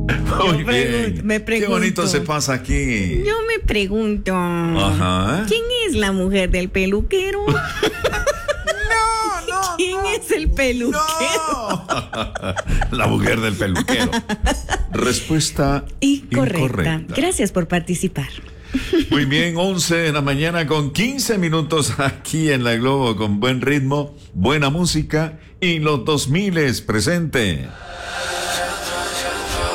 Muy bien. Me pregunto. Qué bonito se pasa aquí. Yo me pregunto. Ajá. ¿Quién es la mujer del peluquero? ¿Quién es el peluquero? No. La mujer del peluquero. Respuesta Incorrecta. Gracias por participar. Muy bien, 11 de la mañana con 15 minutos aquí en La Globo, con buen ritmo, buena música y los 2000 presente.